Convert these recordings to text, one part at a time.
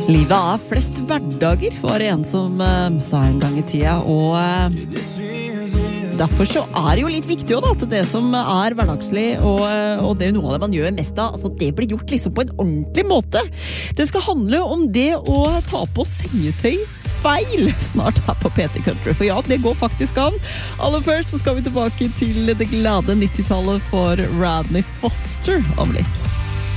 Livet flest hverdager, var det en som sa en gang I tida, og derfor så det jo litt viktig også, da, at det som hverdagslig, og det noe av det man gjør mest av, altså det blir gjort liksom på en ordentlig måte. Det skal handle om det å ta på sengetøy feil snart her på PT Country, for ja, det går faktisk an. Aller først så skal vi tilbake til det glade 90-tallet for Rodney Foster om litt.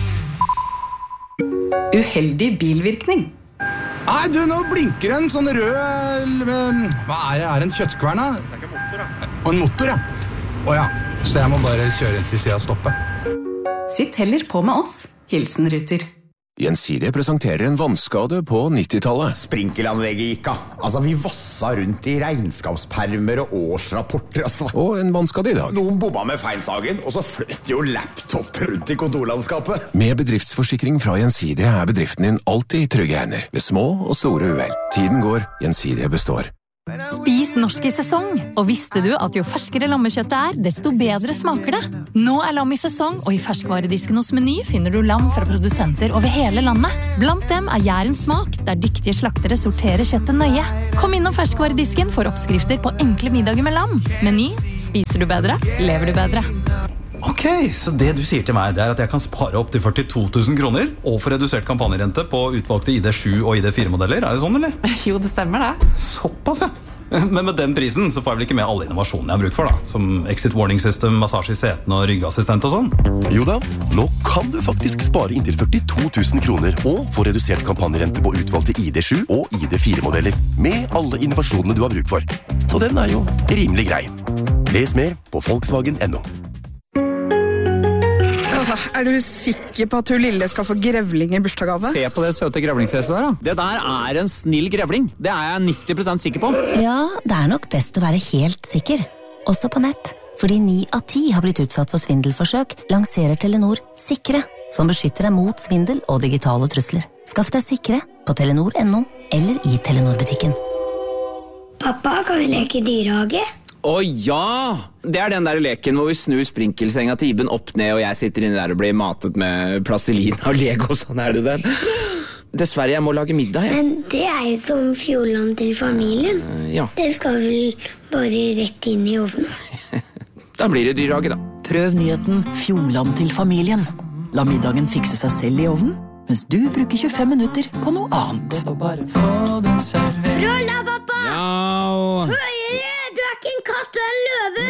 Uheldig bilvirkning. Nei, du, nå blinker en sånn rød... Hva det? Det en kjøttkvern, da? Det ikke en motor, da. Og en motor, ja. Åja, så jeg må bare kjøre inn til siden av stoppet. Sitt heller på med oss. Hilsen Ruter. Gjensidige presenterer en vannskade på 90-tallet. Sprinkelanlegget gikk av. Altså, vi vassa rundt I regnskapspermer og årsrapporter. Altså. Og en vannskade I dag. Noen bomba med feilsagen, og så fløt jo laptop rundt I kontorlandskapet. Med bedriftsforsikring fra Gjensidige bedriften din alltid I trygge hender. Ved små og store uhell. Tiden går, Gjensidige består. Spis norsk I sesong, og visste du at jo ferskere lammekjøttet desto bedre smaker det? Nå lam I sesong, og I ferskvaredisken hos Meny finner du lam fra produsenter over hele landet. Blant dem Jærens smak, der dyktige slaktere sorterer kjøttet nøye. Kom innom ferskvaredisken for oppskrifter på enkle middager med lam. Meny, spiser du bedre, lever du bedre. Ok, så det du sier til meg det at jeg kan spare opp til 42 000 kroner og få redusert kampanjerente på utvalgte ID7 og ID4-modeller, det sånn, eller? Jo, det stemmer det. Såpass, ja. Men med den prisen så får jeg vel ikke med alle innovasjonene jeg har bruk for da, som exit warning system, massasje I setene og ryggassistent og sånn? Jo da, nå kan du faktisk spare inntil 42 000 kroner og få redusert kampanjerente på utvalgte ID7 og ID4-modeller med alle innovasjonene du har bruk for. Så den jo rimelig grei. Les mer på Volkswagen.no. Du sikker på at hun lille skal få grevling I bursdagsgave? Se på det søte grevlingfjeset der da. Det der en snill grevling. Det jeg 90% sikker på. Ja, det nok best å være helt sikker. Også på nett. Fordi 9 av 10 har blitt utsatt for svindelforsøk, lanserer Telenor Sikre, som beskytter deg mot svindel og digitale trusler. Skaff deg Sikre på Telenor.no eller I Telenor-butikken. Pappa, kan vi leke dyrehage? Ja! Det den der leken hvor vi snur sprinkelsenga til Iben opp ned, og jeg sitter inne der og blir matet med plastilin og Lego, sånn det den. Dessverre, jeg må lage middag, ja. Men det jo som Fjordland til familien. Ja. Det skal vel bare rett inn I ovnen. Da blir det dyrehage, da. Prøv nyheten Fjordland til familien. La middagen fikse seg selv I ovnen, mens du bruker 25 minutter på noe annet. Rolla, pappa! Ja! Høyere! Du ikke en katt og en løve!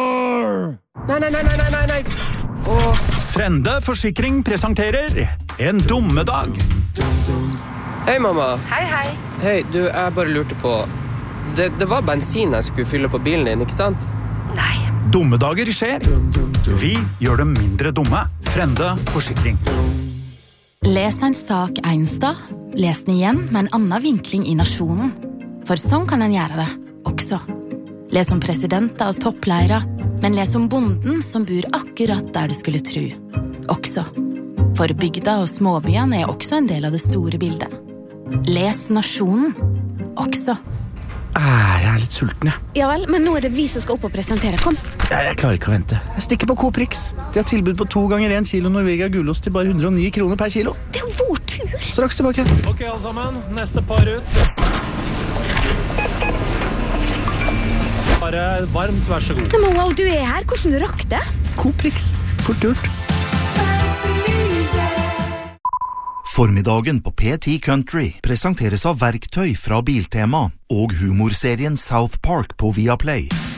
Nei. Frende Forsikring presenterer En dommedag. Hei, mamma. Hei. Hei, du, jeg bare lurte på... Det var bensin jeg skulle fylle på bilen din, ikke sant? Nei. Dommedager skjer. Vi gjør dem mindre dumme. Frende Forsikring. Les en sak en sted, les den igjen med en annen vinkling I nasjonen. For sånn kan en gjøre det, også. Les om presidenter og toppleire, men les om bonden som bor akkurat der du skulle tro. Også. For bygda og småbyene også en del av det store bildet. Les nasjonen, også. Jeg litt sulten, ja. Ja vel, men nå det vi som skal opp og presentere, kom. Jeg klarer ikke å vente. Jeg stikker på Coprix. De har tilbud på 2 ganger 1 kilo Norvegia gulost til bare 109 kroner per kilo. Det vår tur. Straks tilbake. Ok, alle sammen. Neste par ut. Bare varmt, vær så god. Men wow, du her. Hvordan du rakk det? Coprix. Fort gjort. Formiddagen på PT Country presenteres av verktøy fra Biltema og humorserien South Park på Viaplay.